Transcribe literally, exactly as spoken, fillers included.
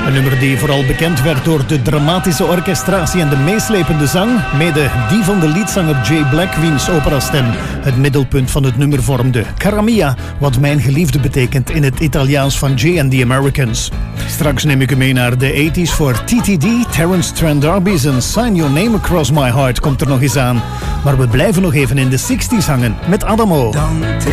Een nummer die vooral bekend werd door de dramatische orchestratie en de meeslepende zang. Mede die van de leadzanger Jay Black, wiens operastem het middelpunt van het nummer vormde. Cara Mia, wat mijn geliefde betekent in het Italiaans van Jay and the Americans. Straks neem ik u mee naar de tachtiger voor T T D, Terence Trent D'Arby's en Sign Your Name Across My Heart komt er nog eens aan. Maar we blijven nog even in de zestigers hangen met Adamo.